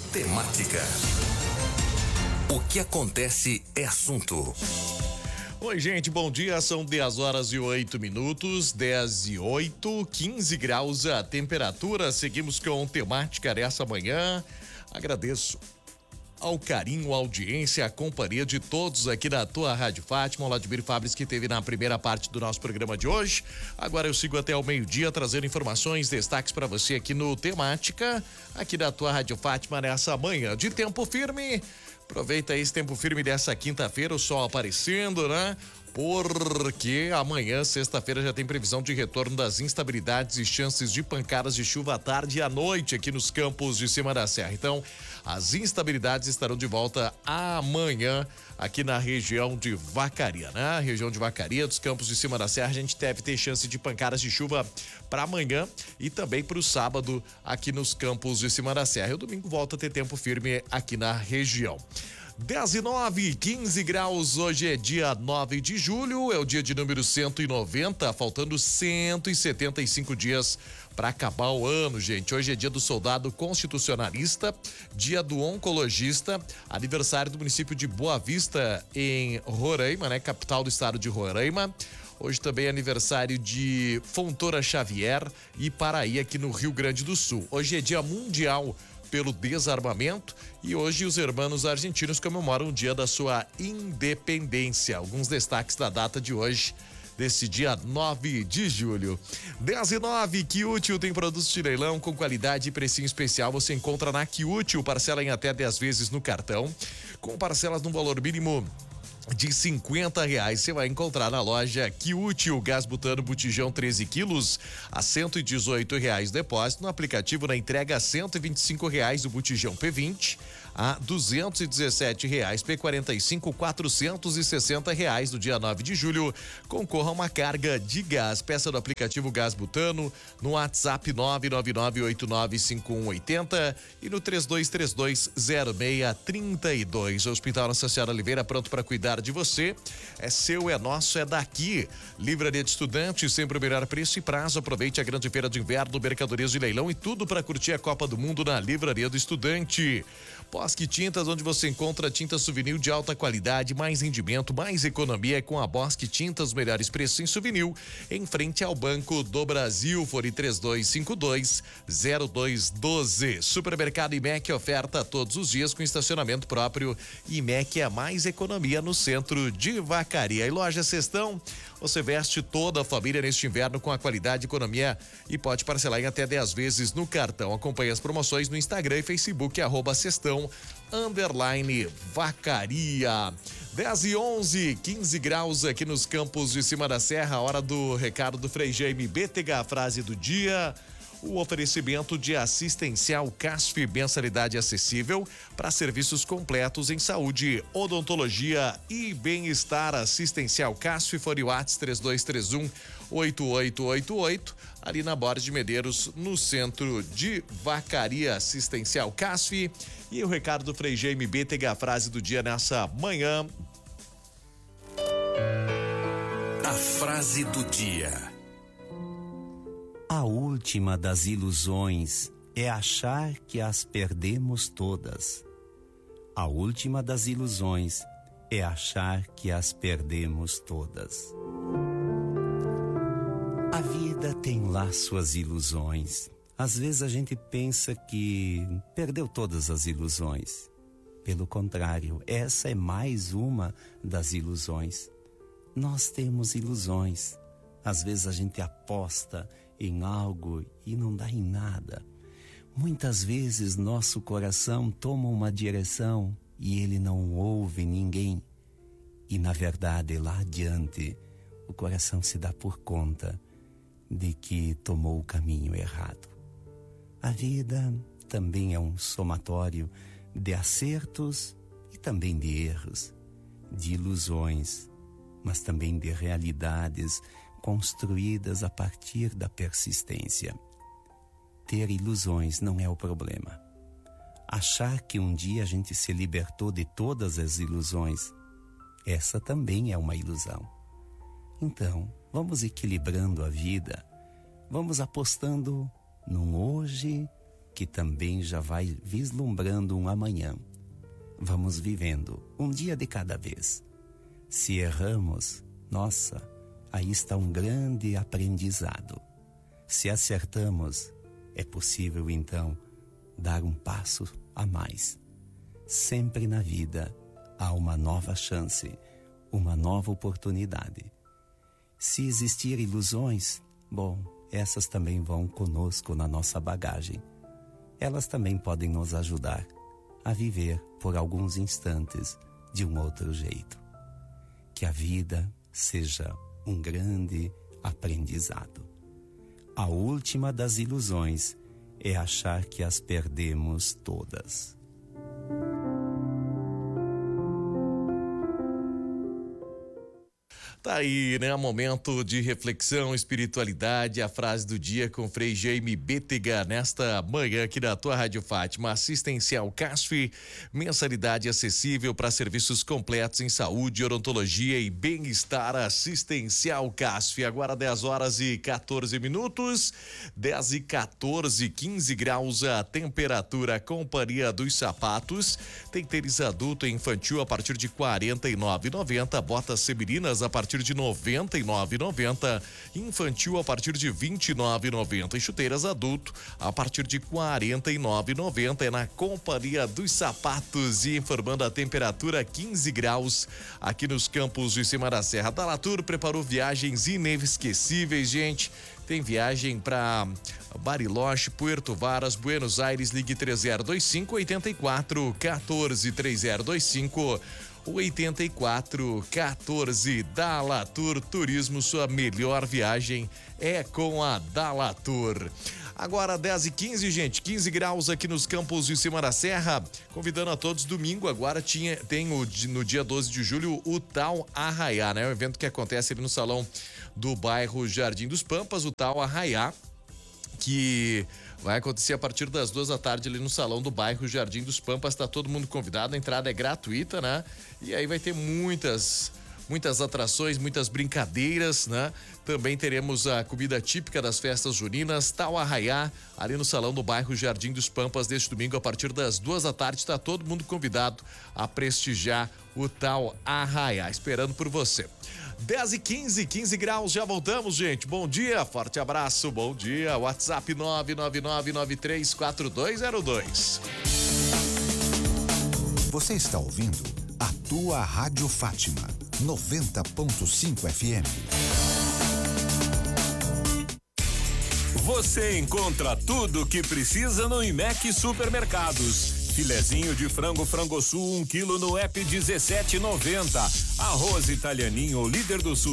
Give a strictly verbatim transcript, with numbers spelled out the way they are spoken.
Temática. O que acontece é assunto. Oi, gente, bom dia. São dez horas e oito minutos, dez e oito, quinze graus a temperatura. Seguimos com temática nessa manhã. Agradeço ao carinho, a audiência, a companhia de todos aqui da tua Rádio Fátima. O Vladimir Fabris, que teve na primeira parte do nosso programa de hoje. Agora eu sigo até o meio-dia trazendo informações, destaques para você aqui no Temática, aqui da tua Rádio Fátima nessa manhã de tempo firme. Aproveita esse tempo firme dessa quinta-feira, o sol aparecendo, né? Porque amanhã, sexta-feira, já tem previsão de retorno das instabilidades e chances de pancadas de chuva à tarde e à noite aqui nos campos de cima da serra. Então, as instabilidades estarão de volta amanhã aqui na região de Vacaria, né? A região de Vacaria, dos campos de cima da serra, a gente deve ter chance de pancadas de chuva para amanhã e também para o sábado aqui nos campos de cima da serra. E o domingo volta a ter tempo firme aqui na região. dez e nove, quinze graus, hoje é dia nove de julho, é o dia de número cento e noventa, faltando cento e setenta e cinco dias para acabar o ano, gente. Hoje é dia do soldado constitucionalista, dia do oncologista, aniversário do município de Boa Vista, em Roraima, né? Capital do estado de Roraima. Hoje também é aniversário de Fontoura Xavier e Paraí, aqui no Rio Grande do Sul. Hoje é dia mundial pelo desarmamento e hoje os hermanos argentinos comemoram o dia da sua independência. Alguns destaques da data de hoje, desse dia nove de julho. dez e nove, Quiútil tem produtos de leilão com qualidade e precinho especial. Você encontra na Quiútil, parcela em até dez vezes no cartão, com parcelas no valor mínimo de cinquenta reais. Você vai encontrar na loja Quiútil, gás butano botijão treze quilos a cento e dezoito reais depósito. No aplicativo, na entrega a cento e vinte e cinco reais o botijão P vinte, a duzentos e dezessete reais P quarenta e cinco, quatrocentos e sessenta reais do dia nove de julho. Concorra a uma carga de gás. Peça do aplicativo Gás Butano no WhatsApp nove nove nove oito nove cinco um oito zero e no três dois três dois zero seis três dois. O Hospital Nossa Senhora Oliveira, pronto para cuidar de você. É seu, é nosso, é daqui. Livraria de Estudante, sempre o melhor preço e prazo. Aproveite a grande feira de inverno, mercadorias de leilão e tudo para curtir a Copa do Mundo na Livraria do Estudante. Bosque Tintas, onde você encontra tinta souvenir de alta qualidade, mais rendimento, mais economia é com a Bosque Tintas, melhores preços em souvenir, em frente ao Banco do Brasil. Fone três dois cinco dois zero dois um dois. Supermercado I M E C oferta todos os dias com estacionamento próprio. I M E C é mais economia no centro de Vacaria. E Loja Cestão, você veste toda a família neste inverno com a qualidade, economia e pode parcelar em até dez vezes no cartão. Acompanhe as promoções no Instagram e Facebook, arroba Cestão underline Vacaria. dez e onze, quinze graus aqui nos campos de cima da serra. Hora do recado do Frei Jaime B T H, a frase do dia. O oferecimento de assistencial C A S F, mensalidade acessível para serviços completos em saúde, odontologia e bem-estar. Assistencial C A S F, fone WhatsApp três dois três um oito oito oito oito, ali na Borges de Medeiros, no centro de Vacaria. Assistencial C A S F. E o recado do Frei Jaime B T H, a frase do dia nessa manhã. A frase do dia. A última das ilusões é achar que as perdemos todas. A última das ilusões é achar que as perdemos todas. A vida tem lá suas ilusões. Às vezes a gente pensa que perdeu todas as ilusões. Pelo contrário, essa é mais uma das ilusões. Nós temos ilusões. Às vezes a gente aposta em algo e não dá em nada. Muitas vezes nosso coração toma uma direção e ele não ouve ninguém. E na verdade, lá adiante, o coração se dá por conta de que tomou o caminho errado. A vida também é um somatório de acertos e também de erros, de ilusões, mas também de realidades construídas a partir da persistência. Ter ilusões não é o problema. Achar que um dia a gente se libertou de todas as ilusões, essa também é uma ilusão. Então, vamos equilibrando a vida, vamos apostando num hoje que também já vai vislumbrando um amanhã. Vamos vivendo um dia de cada vez. Se erramos, nossa, aí está um grande aprendizado. Se acertamos, é possível então dar um passo a mais. Sempre na vida há uma nova chance, uma nova oportunidade. Se existir ilusões, bom, essas também vão conosco na nossa bagagem. Elas também podem nos ajudar a viver por alguns instantes de um outro jeito. Que a vida seja um grande aprendizado. A última das ilusões é achar que as perdemos todas. Tá aí, né? Momento de reflexão, espiritualidade, a frase do dia com Frei Jaime Bétega nesta manhã aqui da tua Rádio Fátima. Assistencial C A S F, mensalidade acessível para serviços completos em saúde, odontologia e bem-estar. Assistencial C A S F. Agora dez horas e quatorze minutos, dez e quatorze, quinze graus a temperatura. Companhia dos Sapatos tem tênis adulto e infantil a partir de quarenta e nove reais e noventa centavos, botas femininas a partir de noventa e nove reais e noventa centavos, infantil a partir de vinte e nove reais e noventa centavos e chuteiras adulto a partir de quarenta e nove reais e noventa centavos. É na Companhia dos Sapatos. E informando a temperatura, quinze graus aqui nos campos de cima da Serra. Dalatur preparou viagens inesquecíveis, gente. Tem viagem para Bariloche, Puerto Varas, Buenos Aires. Ligue três zero dois cinco, oito quatro um quatro, três zero dois cinco, oito quatro um quatro. Dalatur Turismo, sua melhor viagem é com a Dalatur. Agora dez e quinze, gente, quinze graus aqui nos campos de cima da Serra. Convidando a todos, domingo agora tinha, tem o, no dia doze de julho o Tal Arraiá, né? O evento que acontece ali no salão do bairro Jardim dos Pampas, o Tal Arraiá, que vai acontecer a partir das duas da tarde ali no salão do bairro Jardim dos Pampas. Tá todo mundo convidado, a entrada é gratuita, né? E aí vai ter muitas, muitas atrações, muitas brincadeiras, né? Também teremos a comida típica das festas juninas, Tal Arraiá, ali no salão do bairro Jardim dos Pampas, deste domingo a partir das duas da tarde. Tá todo mundo convidado a prestigiar o Tal Arraiá, esperando por você. dez e quinze, quinze graus, já voltamos, gente. Bom dia, forte abraço, bom dia. WhatsApp nove nove nove nove três quatro dois zero dois. Você está ouvindo a tua Rádio Fátima, noventa ponto cinco F M. Você encontra tudo o que precisa no Imec Supermercados. Filezinho de frango Frangosul, um quilo no app dezessete e noventa. Arroz italianinho, líder do sul.